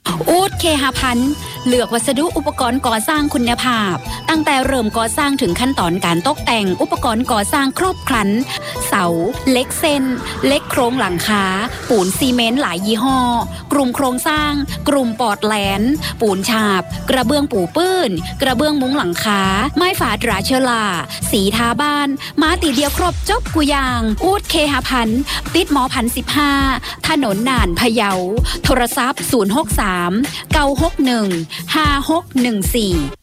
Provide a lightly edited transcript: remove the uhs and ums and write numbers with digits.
อูดเคหพันธ์เลือกวัสดุอุปกรณ์ก่อสร้างคุณภาพตั้งแต่เริ่มก่อสร้างถึงขั้นตอนการตกแต่งอุปกรณ์ก่อสร้างครบครันเสาเหล็กเส้นเหล็กโครงหลังคาปูนซีเมนต์หลายยี่ห้อกลุ่มโครงสร้างกลุ่มปอดแหลนปูนฉาบกระเบื้องปูปื้นกระเบื้องมุ้งหลังคาไม้ฝาตราเชลาสีทาบ้านมาติเดียวครบจบกุยางอูดเคหพันธ์ติดหมอพัน15ถนนน่านพะเยาโทรศัพท์063 961 5614